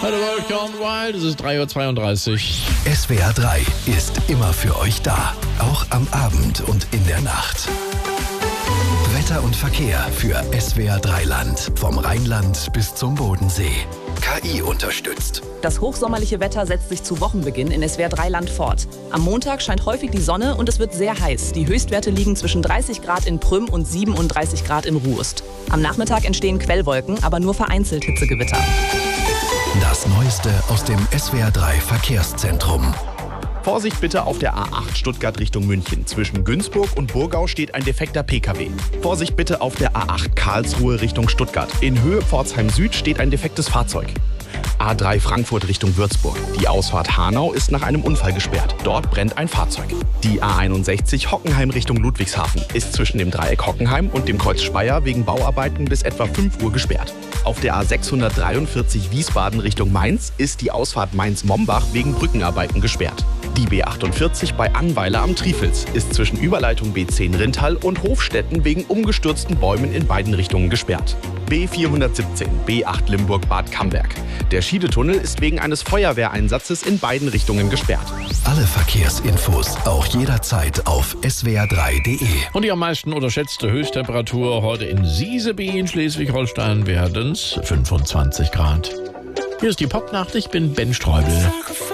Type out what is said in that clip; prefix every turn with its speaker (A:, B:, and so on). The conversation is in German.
A: Hallo, John Wild, es ist 3:32 Uhr.
B: SWR 3 ist immer für euch da, auch am Abend und in der Nacht. Wetter und Verkehr für SWR 3 Land, vom Rheinland bis zum Bodensee. KI unterstützt.
C: Das hochsommerliche Wetter setzt sich zu Wochenbeginn in SWR 3 Land fort. Am Montag scheint häufig die Sonne und es wird sehr heiß. Die Höchstwerte liegen zwischen 30 Grad in Prüm und 37 Grad in Ruhst. Am Nachmittag entstehen Quellwolken, aber nur vereinzelt Hitzegewitter.
B: Das Neueste aus dem SWR 3 Verkehrszentrum.
D: Vorsicht bitte auf der A8 Stuttgart Richtung München. Zwischen Günzburg und Burgau steht ein defekter Pkw. Vorsicht bitte auf der A8 Karlsruhe Richtung Stuttgart. In Höhe Pforzheim Süd steht ein defektes Fahrzeug. A3 Frankfurt Richtung Würzburg. Die Ausfahrt Hanau ist nach einem Unfall gesperrt. Dort brennt ein Fahrzeug. Die A61 Hockenheim Richtung Ludwigshafen ist zwischen dem Dreieck Hockenheim und dem Kreuz Speyer wegen Bauarbeiten bis etwa 5 Uhr gesperrt. Auf der A643 Wiesbaden Richtung Mainz ist die Ausfahrt Mainz-Mombach wegen Brückenarbeiten gesperrt. Die B48 bei Annweiler am Trifels ist zwischen Überleitung B10 Rinthal und Hofstetten wegen umgestürzten Bäumen in beiden Richtungen gesperrt. B417 B8 Limburg-Bad Camberg. Der Schiedetunnel ist wegen eines Feuerwehreinsatzes in beiden Richtungen gesperrt.
B: Alle Verkehrsinfos auch jederzeit auf swr3.de.
A: Und die am meisten unterschätzte Höchsttemperatur heute in Sieseby in Schleswig-Holstein werden es 25 Grad. Hier ist die Popnacht, ich bin Ben Streubel.